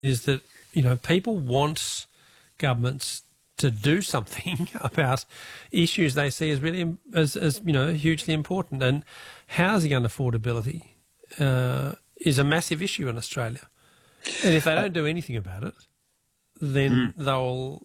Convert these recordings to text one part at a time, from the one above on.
is that, people want governments to do something about issues they see as really as hugely important. And housing unaffordability is a massive issue in Australia. And if they don't do anything about it, then they'll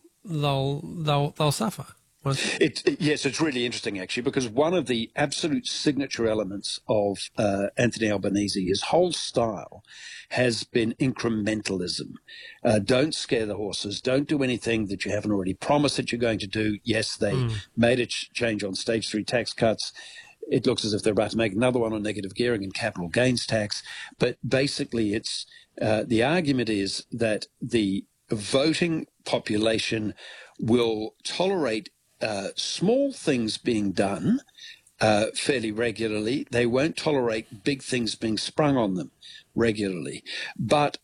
suffer. Yes, it's really interesting, actually, because one of the absolute signature elements of Anthony Albanese, his whole style, has been incrementalism. Don't scare the horses. Don't do anything that you haven't already promised that you're going to do. Yes, they made a change on stage 3 tax cuts. It looks as if they're about to make another one on negative gearing and capital gains tax. But basically, it's the argument is that the voting population will tolerate small things being done fairly regularly. They won't tolerate big things being sprung on them regularly. But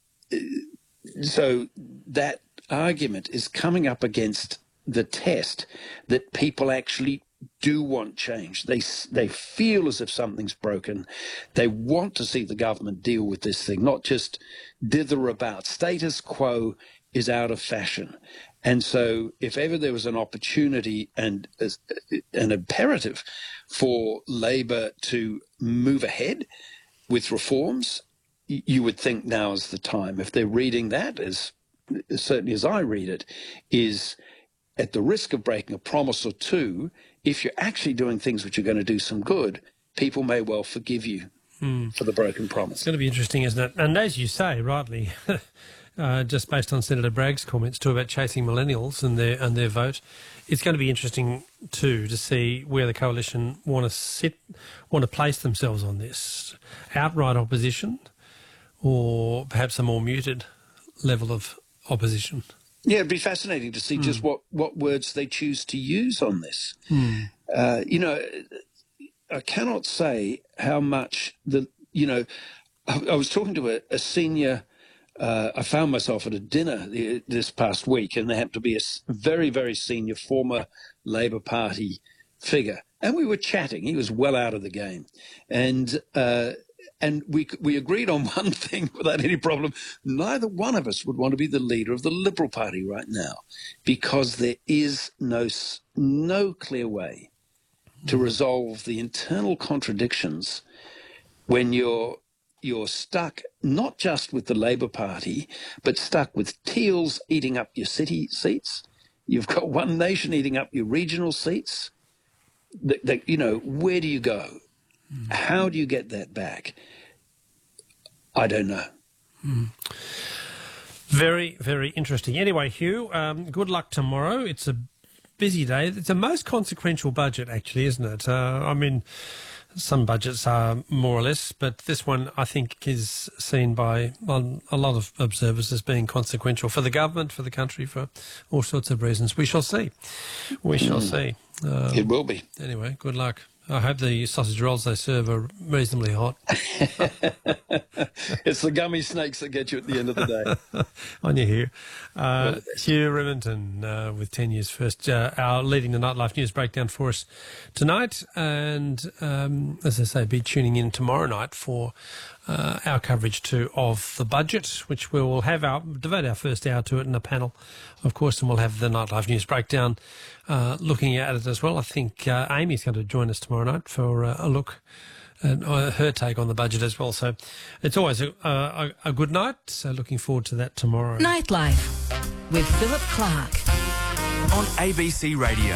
so that argument is coming up against the test that people actually do want change. They feel as if something's broken. They want to see the government deal with this thing, not just dither about. Status quo is out of fashion. And so if ever there was an opportunity and an imperative for Labor to move ahead with reforms, you would think now is the time. If they're reading that, as certainly as I read it, is at the risk of breaking a promise or two, if you're actually doing things which are going to do some good, people may well forgive you for the broken promise. It's going to be interesting, isn't it? And as you say, rightly, just based on Senator Bragg's comments too about chasing millennials and their vote, it's going to be interesting too to see where the coalition want to place themselves on this. Outright opposition, or perhaps a more muted level of opposition. Yeah, it'd be fascinating to see just what words they choose to use on this. I cannot say how much I was talking to a senior. I found myself at a dinner this past week, and there happened to be a very, very senior former Labor Party figure, and we were chatting. He was well out of the game, and we agreed on one thing without any problem. Neither one of us would want to be the leader of the Liberal Party right now, because there is no clear way to resolve the internal contradictions when you're stuck not just with the Labor Party, but stuck with Teals eating up your city seats. You've got One Nation eating up your regional seats. Where do you go? How do you get that back? I don't know. Very, very interesting. Anyway, Hugh, good luck tomorrow. It's a busy day. It's a most consequential budget, actually, isn't it? Some budgets are more or less, but this one, I think, is seen by a lot of observers as being consequential for the government, for the country, for all sorts of reasons. We shall see. We shall see. It will be. Anyway, good luck. I hope the sausage rolls they serve are reasonably hot. It's the gummy snakes that get you at the end of the day. On you, Hugh. Hugh Remington with 10 Years First, leading the Nightlife News Breakdown for us tonight. And, as I say, be tuning in tomorrow night for our coverage too of the budget, which we will have devote our first hour to it in a panel, of course, and we'll have the Nightlife News Breakdown looking at it as well. I think Amy's going to join us tomorrow night for a look at her take on the budget as well. So it's always a good night. So looking forward to that tomorrow. Nightlife with Philip Clark on ABC Radio.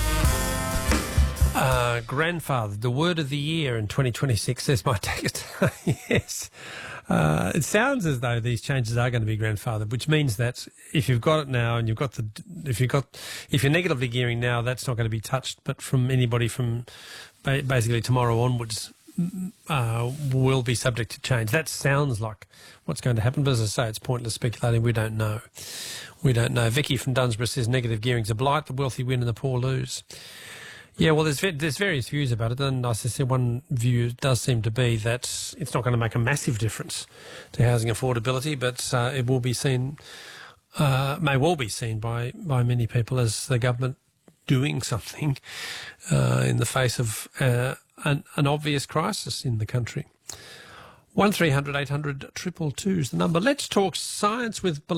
Grandfather, the word of the year in 2026, says my text. Yes. It sounds as though these changes are going to be grandfathered, which means that if you've got it now and if you're negatively gearing now, that's not going to be touched. But from anybody from basically tomorrow onwards, will be subject to change. That sounds like what's going to happen. But as I say, it's pointless speculating. We don't know. Vicky from Dunsborough says negative gearing's a blight. The wealthy win and the poor lose. Yeah, well, there's various views about it, and as I said, one view does seem to be that it's not going to make a massive difference to housing affordability, but it will be seen, may well be seen by many people as the government doing something in the face of an obvious crisis in the country. 1300 800 222 is the number. Let's talk science with